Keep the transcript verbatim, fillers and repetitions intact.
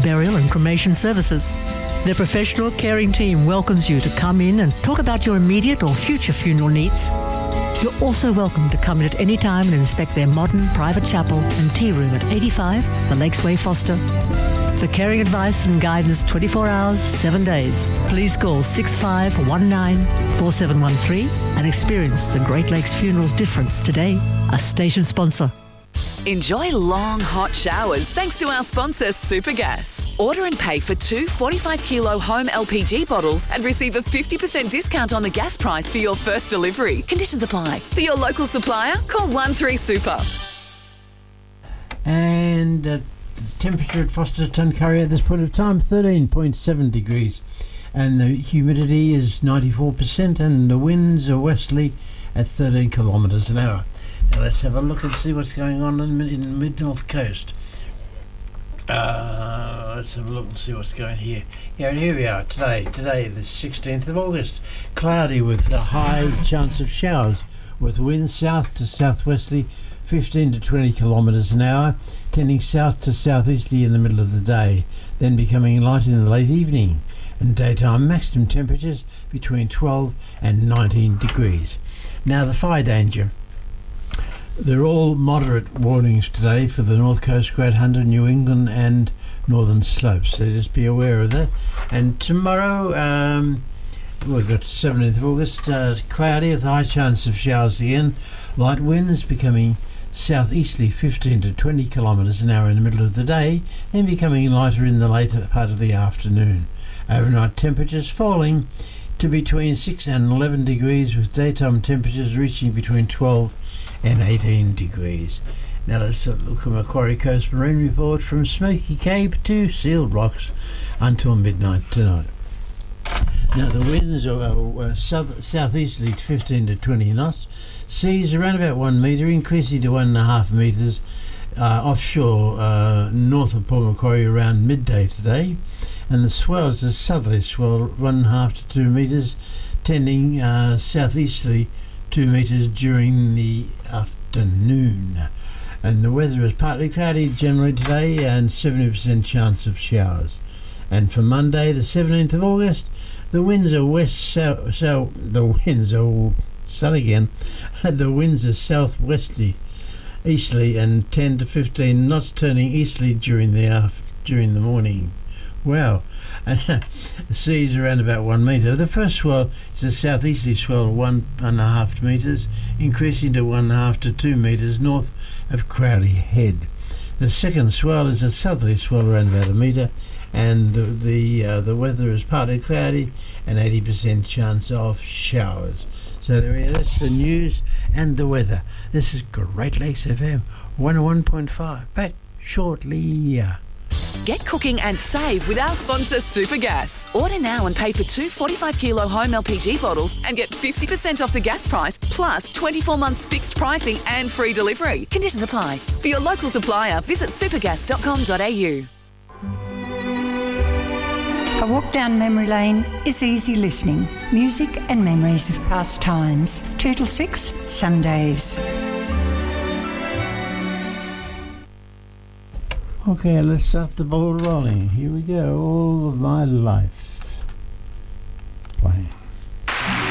burial and cremation services. Their professional caring team welcomes you to come in and talk about your immediate or future funeral needs. You're also welcome to come in at any time and inspect their modern private chapel and tea room at eighty-five The Lakes Way, Foster. For caring advice and guidance twenty-four hours, seven days, please call six five one nine four seven one three and experience the Great Lakes Funerals difference today. A station sponsor. Enjoy long, hot showers thanks to our sponsor, Supergas. Order and pay for two forty-five kilo home L P G bottles and receive a fifty percent discount on the gas price for your first delivery. Conditions apply. For your local supplier, call one three super. And uh, the temperature at Foster Tuncurry at this point of time, thirteen point seven degrees. And the humidity is ninety-four percent and the winds are westerly at thirteen kilometres an hour. Now let's have a look and see what's going on in, in the mid-north coast. Uh, let's have a look and see what's going here. Yeah, and here we are today. Today, the sixteenth of August. Cloudy with a high chance of showers, with winds south to southwesterly, fifteen to twenty kilometres an hour, tending south to southeasterly in the middle of the day, then becoming light in the late evening. And daytime maximum temperatures between twelve and nineteen degrees. Now the fire danger. They're all moderate warnings today for the North Coast, Great Hunter, New England and Northern Slopes, so just be aware of that. And tomorrow, um, we've got seventeenth of August, uh, cloudy with a high chance of showers again, light winds becoming southeasterly fifteen to twenty kilometres an hour in the middle of the day, then becoming lighter in the later part of the afternoon. Overnight temperatures falling to between six and eleven degrees, with daytime temperatures reaching between twelve and eighteen degrees. Now let's look at Macquarie Coast Marine Report from Smoky Cape to Sealed Rocks until midnight tonight. Now the winds are uh, south southeasterly to fifteen to twenty knots. Seas around about one metre, increasing to one and a half metres uh, offshore uh, north of Port Macquarie around midday today. And the swell is a southerly swell, one and a half to two metres, tending uh, southeasterly two metres during the afternoon. And the weather is partly cloudy generally today and seventy percent chance of showers. And for Monday, the seventeenth of August, the winds are west south, so the winds are sun again. The winds are southwesterly, easterly, and ten to fifteen knots, turning easterly during the af- during the morning. Wow. And the seas around about one metre. The first swell is a southeasterly swell of one and a half metres, increasing to one and a half to two metres north of Crowley Head. The second swell is a southerly swell around about a metre, and the the, uh, the weather is partly cloudy and eighty percent chance of showers. So there is that's the news and the weather. This is Great Lakes F M one oh one point five. Back shortly. Get cooking and save with our sponsor, Supergas. Order now and pay for two forty-five kilo home L P G bottles and get fifty percent off the gas price, plus twenty-four months fixed pricing and free delivery. Conditions apply. For your local supplier, visit supergas dot com dot a u. A walk down memory lane is easy listening. Music and memories of past times. Two till six, Sundays. Okay, let's start the ball rolling. Here we go. All of my life.